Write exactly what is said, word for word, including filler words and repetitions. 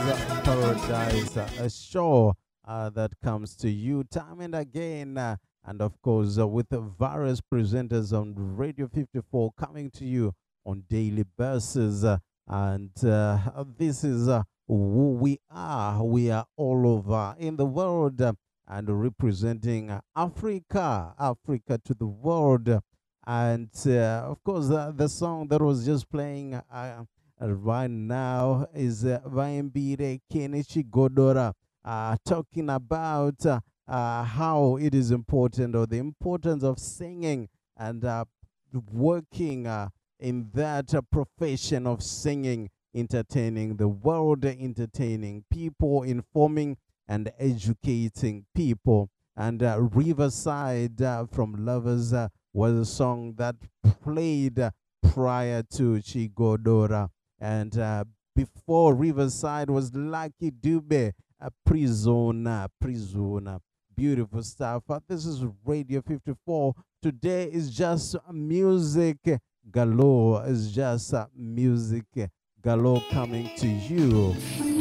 uh, Paradise, uh, a show uh, that comes to you time and again. Uh, and of course, uh, with the various presenters on Radio fifty-four coming to you on daily basis. Uh, and uh, this is uh, who we are. We are all over in the world uh, and representing uh, Africa, Africa to the world. And uh, of course, uh, the song that was just playing uh, uh, right now is uh, Vaimbire Kenichi Godora, uh, talking about uh, uh, how it is important, or the importance of singing and uh, working uh, in that uh, profession of singing, entertaining the world, entertaining people, informing and educating people. And uh, Riverside uh, from Lovers uh, was a song that played uh, prior to Chigodora. And uh, before Riverside was Lucky Dube, a Prisona, Prisona. Beautiful stuff. Uh, this is Radio fifty-four. Today is just music galore. It's just uh, music galore coming to you.